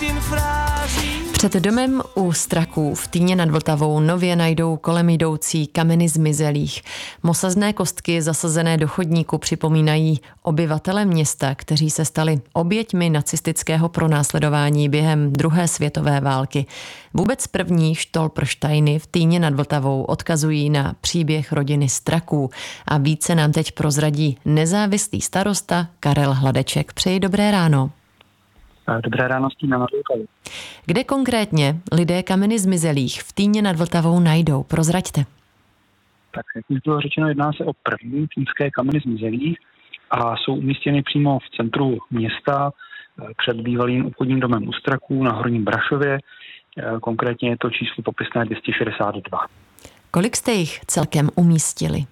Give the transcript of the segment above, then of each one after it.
Před domem u Straků v Týně nad Vltavou nově najdou kolem jdoucí kameny zmizelých. Mosazné kostky zasazené do chodníku připomínají obyvatele města, kteří se stali oběťmi nacistického pronásledování během druhé světové války. Vůbec první Stolpersteiny v Týně nad Vltavou odkazují na příběh rodiny Straků a více nám teď prozradí nezávislý starosta Karel Hladeček. Přeji dobré ráno. Dobré ráno z Týna nad Vltavou. Kde konkrétně lidé kameny zmizelých v Týně nad Vltavou najdou? Prozraďte. Tak, jak už bylo řečeno, jedná se o první týnské kameny zmizelých a jsou umístěny přímo v centru města před bývalým obchodním domem u Straků na Horním Brašově. Konkrétně je to číslo popisné 262. Kolik jste jich celkem umístili?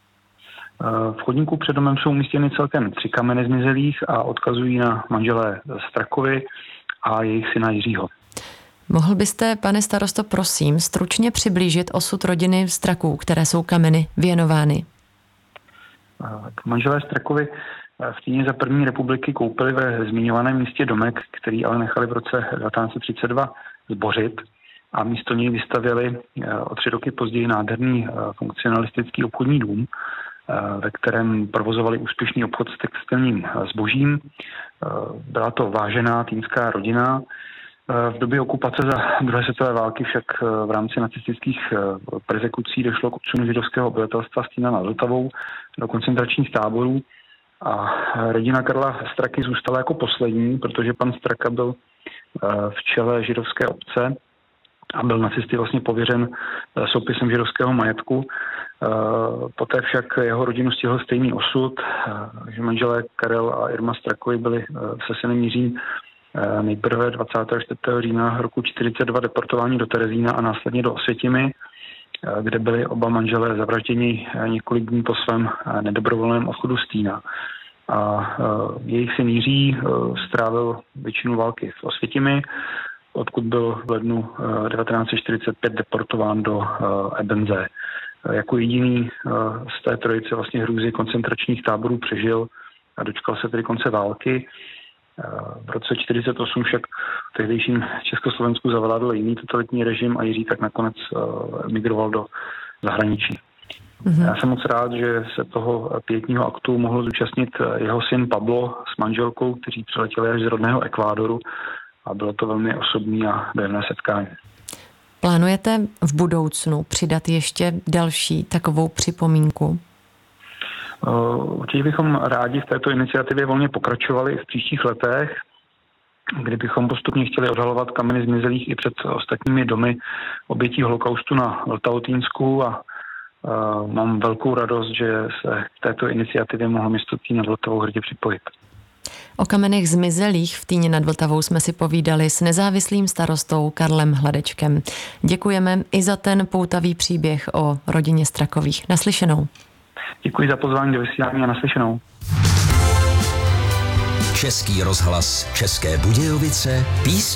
V chodníku před domem jsou umístěny celkem 3 kameny zmizelých a odkazují na manželé Strakovi a jejich syna Jiřího. Mohl byste, pane starosto, prosím, stručně přiblížit osud rodiny Straků, které jsou kameny věnovány? Manželé Strakovi v Týně za první republiky koupili ve zmiňovaném místě domek, který ale nechali v roce 1932 zbořit a místo něj vystavěli o 3 roky později nádherný funkcionalistický obchodní dům, ve kterém provozovali úspěšný obchod s textilním zbožím. Byla to vážená týnská rodina. V době okupace za druhé světové války však v rámci nacistických perzekucí došlo k odsunu židovského obyvatelstva z Týna nad Vltavou do koncentračních táborů a rodina Karla Straky zůstala jako poslední, protože pan Straka byl v čele židovské obce a byl nacisty vlastně pověřen soupisem židovského majetku. Poté však jeho rodinu stihl stejný osud, že manželé Karel a Irma Strakovi byli se synem Jiřím nejprve 24. října roku 1942 deportováni do Terezína a následně do Osvětimi, kde byli oba manželé zavražděni několik dní po svém nedobrovolném odchodu z Týna. A jejich syn Jiří strávil většinu války v Osvětimi, odkud byl v lednu 1945 deportován do Ebenze. Jako jediný z té trojice vlastně hrůzy koncentračních táborů přežil a dočkal se tedy konce války. V roce 1948 však v tehdejším Československu zavládl jiný totalitní režim a Jiří tak nakonec emigroval do zahraničí. Já jsem moc rád, že se toho pietního aktu mohl zúčastnit jeho syn Pablo s manželkou, kteří přiletěli až z rodného Ekvádoru a bylo to velmi osobní a dojemné setkání. Plánujete v budoucnu přidat ještě další takovou připomínku? Určitě bychom rádi v této iniciativě volně pokračovali i v příštích letech, kdybychom postupně chtěli odhalovat kameny zmizelých i před ostatními domy obětí holokaustu na Vltavotýnsku a mám velkou radost, že se k této iniciativě mohlo město Týn nad Vltavou hrdě připojit. O kamenech zmizelých v Týně nad Vltavou jsme si povídali s nezávislým starostou Karlem Hladečkem. Děkujeme i za ten poutavý příběh o rodině Strakových. Naslyšenou. Děkuji za pozvání do vysílání a naslyšenou. Český rozhlas České Budějovice, písně